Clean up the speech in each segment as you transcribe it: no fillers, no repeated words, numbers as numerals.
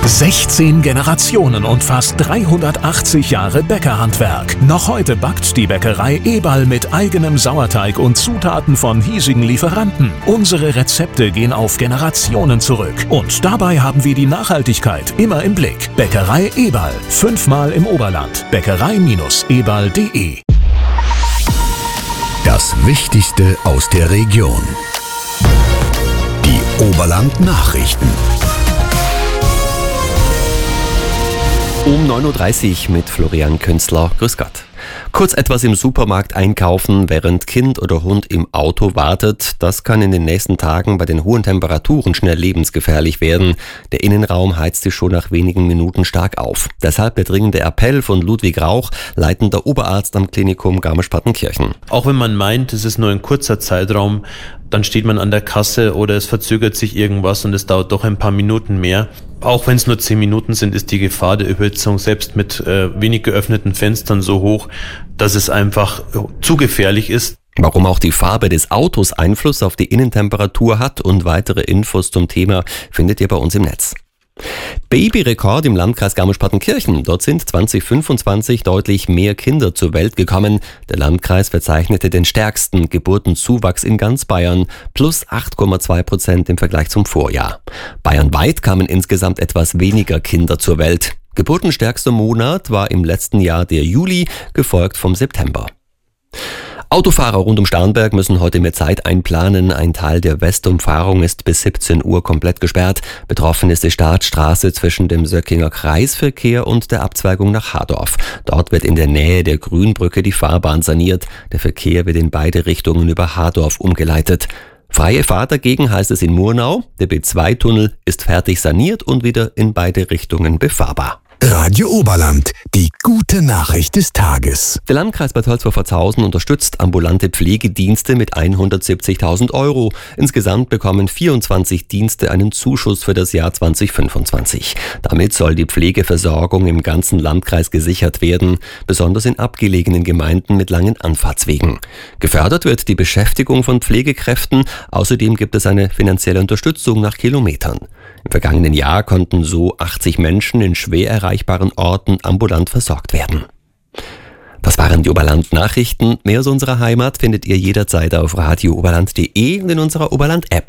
16 Generationen und fast 380 Jahre Bäckerhandwerk. Noch heute backt die Bäckerei Eberl mit eigenem Sauerteig und Zutaten von hiesigen Lieferanten. Unsere Rezepte gehen auf Generationen zurück. Und dabei haben wir die Nachhaltigkeit immer im Blick. Bäckerei Eberl. 5-mal im Oberland. Bäckerei-eberl.de. Das Wichtigste aus der Region. Die Oberland-Nachrichten. Um 9.30 Uhr mit Florian Künzler. Grüß Gott. Kurz etwas im Supermarkt einkaufen, während Kind oder Hund im Auto wartet, das kann in den nächsten Tagen bei den hohen Temperaturen schnell lebensgefährlich werden. Der Innenraum heizt sich schon nach wenigen Minuten stark auf. Deshalb der dringende Appell von Ludwig Rauch, leitender Oberarzt am Klinikum Garmisch-Partenkirchen. Auch wenn man meint, es ist nur ein kurzer Zeitraum, dann steht man an der Kasse oder es verzögert sich irgendwas und es dauert doch ein paar Minuten mehr. Auch wenn es nur 10 Minuten sind, ist die Gefahr der Überhitzung selbst mit wenig geöffneten Fenstern so hoch, dass es einfach zu gefährlich ist. Warum auch die Farbe des Autos Einfluss auf die Innentemperatur hat und weitere Infos zum Thema findet ihr bei uns im Netz. Babyrekord im Landkreis Garmisch-Partenkirchen. Dort sind 2025 deutlich mehr Kinder zur Welt gekommen. Der Landkreis verzeichnete den stärksten Geburtenzuwachs in ganz Bayern, plus 8,2% im Vergleich zum Vorjahr. Bayernweit kamen insgesamt etwas weniger Kinder zur Welt. Geburtenstärkster Monat war im letzten Jahr der Juli, gefolgt vom September. Autofahrer rund um Starnberg müssen heute mehr Zeit einplanen. Ein Teil der Westumfahrung ist bis 17 Uhr komplett gesperrt. Betroffen ist die Startstraße zwischen dem Söckinger Kreisverkehr und der Abzweigung nach Hardorf. Dort wird in der Nähe der Grünbrücke die Fahrbahn saniert. Der Verkehr wird in beide Richtungen über Hardorf umgeleitet. Freie Fahrt dagegen heißt es in Murnau. Der B2-Tunnel ist fertig saniert und wieder in beide Richtungen befahrbar. Radio Oberland, die gute Nachricht des Tages. Der Landkreis Bad Tölz-Wolfertshausen unterstützt ambulante Pflegedienste mit 170.000 €. Insgesamt bekommen 24 Dienste einen Zuschuss für das Jahr 2025. Damit soll die Pflegeversorgung im ganzen Landkreis gesichert werden, besonders in abgelegenen Gemeinden mit langen Anfahrtswegen. Gefördert wird die Beschäftigung von Pflegekräften, außerdem gibt es eine finanzielle Unterstützung nach Kilometern. Im vergangenen Jahr konnten so 80 Menschen in schwer erreichbaren Orten ambulant versorgt werden. Das waren die Oberland-Nachrichten. Mehr aus unserer Heimat findet ihr jederzeit auf radiooberland.de und in unserer Oberland-App.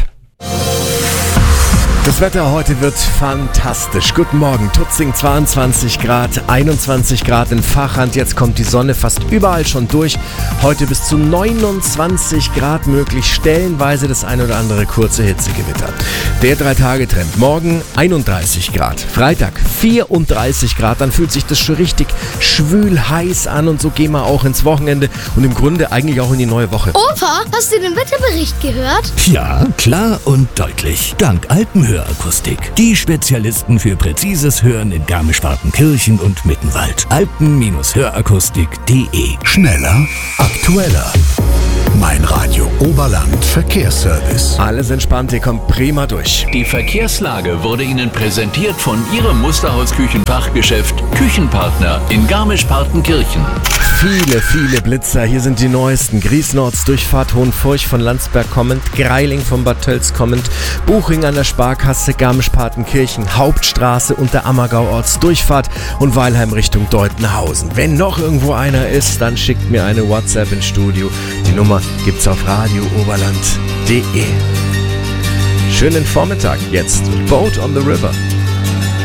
Das Wetter heute wird fantastisch. Guten Morgen, Tutzing 22 Grad, 21 Grad in Vachand. Jetzt kommt die Sonne fast überall schon durch. Heute bis zu 29 Grad möglich, stellenweise das ein oder andere kurze Hitzegewitter. Der 3-Tage-Trend. Morgen 31 Grad, Freitag 34 Grad. Dann fühlt sich das schon richtig schwül heiß an und so gehen wir auch ins Wochenende und im Grunde eigentlich auch in die neue Woche. Opa, hast du den Wetterbericht gehört? Ja, klar und deutlich. Dank Alpenhörakustik. Die Spezialisten für präzises Hören in Garmisch-Partenkirchen und Mittenwald. Alpen-Hörakustik.de. Schneller, aktueller. Mein Radio Oberland Verkehrsservice. Alles entspannt, ihr kommt prima durch. Die Verkehrslage wurde Ihnen präsentiert von Ihrem Musterhausküchenfachgeschäft Küchenpartner in Garmisch-Partenkirchen. Viele Blitzer. Hier sind die neuesten. Griesnords Durchfahrt Hohenfurch von Landsberg kommend, Greiling von Bad Tölz kommend, Buching an der Sparkasse, Garmisch-Partenkirchen, Hauptstraße und der Ammergau Ortsdurchfahrt und Weilheim Richtung Deutenhausen. Wenn noch irgendwo einer ist, dann schickt mir eine WhatsApp ins Studio. Die Nummer gibt's auf radiooberland.de. Schönen Vormittag jetzt. Boat on the River.